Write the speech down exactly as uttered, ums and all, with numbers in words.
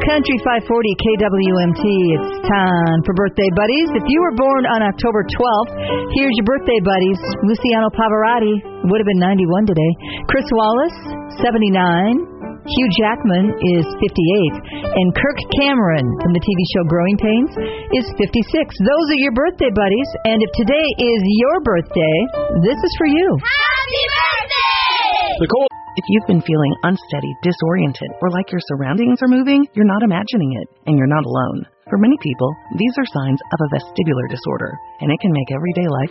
Country five forty K W M T. It's time for Birthday Buddies. If you were born on October twelfth, here's your birthday buddies. Luciano Pavarotti would have been ninety-one today. Chris Wallace, seventy-nine. Hugh Jackman is fifty-eight. And Kirk Cameron from the T V show Growing Pains is fifty-six. Those are your birthday buddies. And if today is your birthday, this is for you. Happy birthday! Nicole. If you've been feeling unsteady, disoriented, or like your surroundings are moving, you're not imagining it, and you're not alone. For many people, these are signs of a vestibular disorder, and it can make everyday life